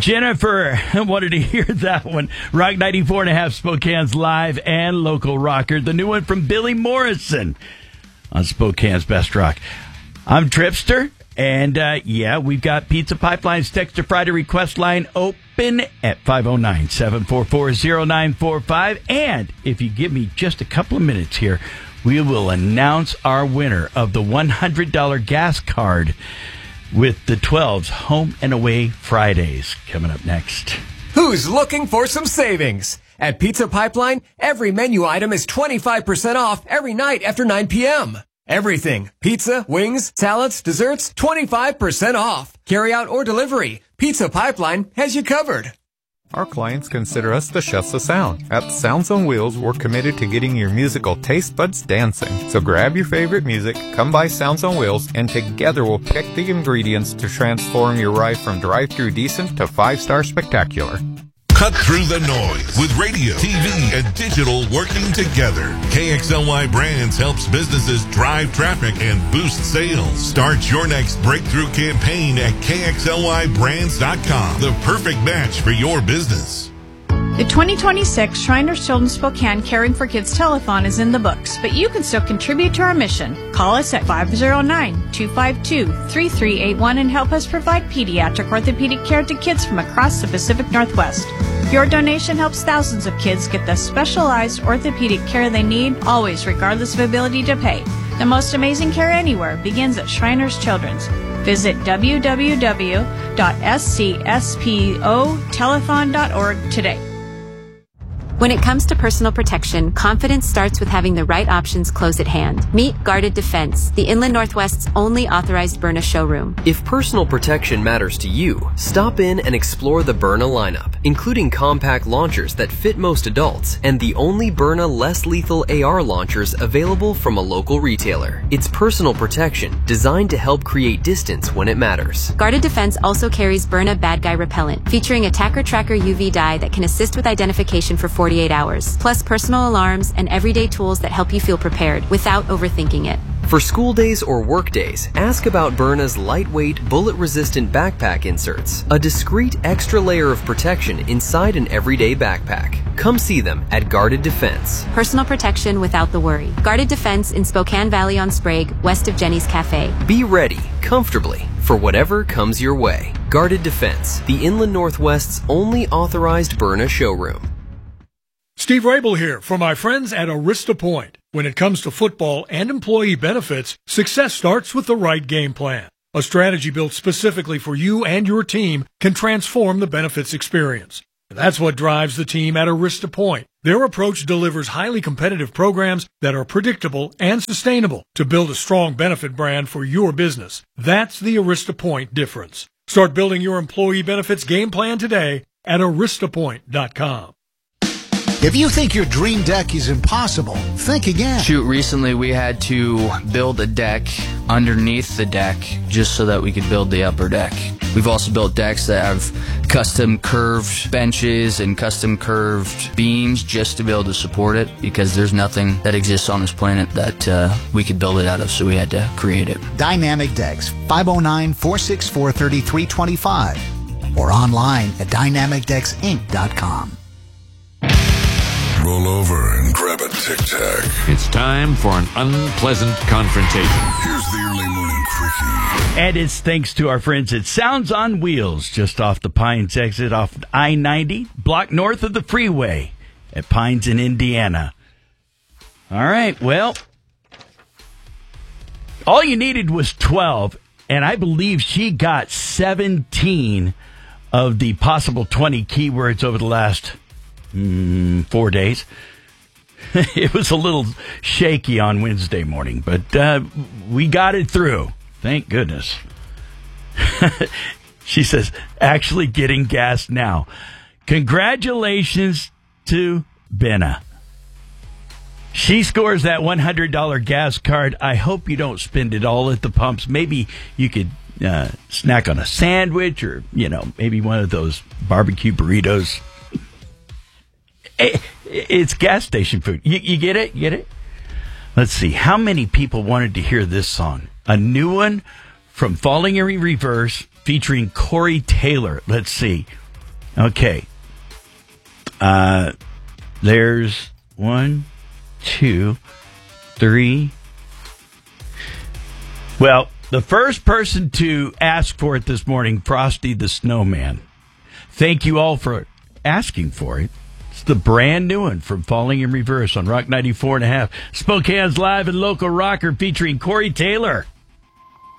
Jennifer wanted to hear that one. Rock 94.5, Spokane's live and local rocker. The new one from Billy Morrison on Spokane's Best Rock. I'm Tripster, and we've got Pizza Pipeline's Text to Friday request line open at 509-744-0945. And if you give me just a couple of minutes here, we will announce our winner of the $100 gas card with the 12's Home and Away Fridays coming up next. Who's looking for some savings? At Pizza Pipeline, every menu item is 25% off every night after 9 p.m. Everything. Pizza, wings, salads, desserts, 25% off. Carry out or delivery. Pizza Pipeline has you covered. Our clients consider us the chefs of sound. At Sounds on Wheels, we're committed to getting your musical taste buds dancing. So grab your favorite music, come by Sounds on Wheels, and together we'll pick the ingredients to transform your ride from drive-through decent to 5-star spectacular. Cut through the noise with radio, TV, and digital working together. KXLY Brands helps businesses drive traffic and boost sales. Start your next breakthrough campaign at KXLYBrands.com. The perfect match for your business. The 2026 Shriners Children's Spokane Caring for Kids Telethon is in the books, but you can still contribute to our mission. Call us at 509-252-3381 and help us provide pediatric orthopedic care to kids from across the Pacific Northwest. Your donation helps thousands of kids get the specialized orthopedic care they need, always regardless of ability to pay. The most amazing care anywhere begins at Shriners Children's. Visit www.scspOtelethon.org today. When it comes to personal protection, confidence starts with having the right options close at hand. Meet Guarded Defense, the Inland Northwest's only authorized Byrna showroom. If personal protection matters to you, stop in and explore the Byrna lineup, including compact launchers that fit most adults and the only Byrna less lethal AR launchers available from a local retailer. It's personal protection designed to help create distance when it matters. Guarded Defense also carries Byrna Bad Guy Repellent, featuring Attacker Tracker UV dye that can assist with identification for 48 hours, plus personal alarms and everyday tools that help you feel prepared without overthinking it. For school days or work days, ask about Byrna's lightweight, bullet-resistant backpack inserts, a discreet extra layer of protection inside an everyday backpack. Come see them at Guarded Defense. Personal protection without the worry. Guarded Defense in Spokane Valley on Sprague, west of Jenny's Cafe. Be ready, comfortably, for whatever comes your way. Guarded Defense, the Inland Northwest's only authorized Byrna showroom. Steve Rabel here for my friends at Arista Point. When it comes to football and employee benefits, success starts with the right game plan. A strategy built specifically for you and your team can transform the benefits experience. That's what drives the team at Arista Point. Their approach delivers highly competitive programs that are predictable and sustainable to build a strong benefit brand for your business. That's the Arista Point difference. Start building your employee benefits game plan today at aristapoint.com. If you think your dream deck is impossible, think again. Shoot, recently we had to build a deck underneath the deck just so that we could build the upper deck. We've also built decks that have custom curved benches and custom curved beams just to be able to support it, because there's nothing that exists on this planet that we could build it out of, so we had to create it. Dynamic Decks, 509-464-3325 or online at dynamicdecksinc.com. Roll over and grab a Tic Tac. It's time for an unpleasant confrontation. Here's the early morning quickie. And it's thanks to our friends at Sounds on Wheels, just off the Pines exit off I-90, block north of the freeway at Pines in Indiana. All right, well, all you needed was 12, and I believe she got 17 of the possible 20 keywords over the last 4 days. It was a little shaky on Wednesday morning, but we got it through. Thank goodness. She says, actually getting gas now. Congratulations to Benna. She scores that $100 gas card. I hope you don't spend it all at the pumps. Maybe you could snack on a sandwich or, maybe one of those barbecue burritos. It's gas station food. You get it? Get it? Let's see. How many people wanted to hear this song? A new one from Falling in Reverse featuring Corey Taylor. Let's see. Okay. There's 1, 2, 3. Well, the first person to ask for it this morning, Frosty the Snowman. Thank you all for asking for it. It's the brand new one from Falling in Reverse on Rock 94.5. Spokane's live and local rocker featuring Corey Taylor.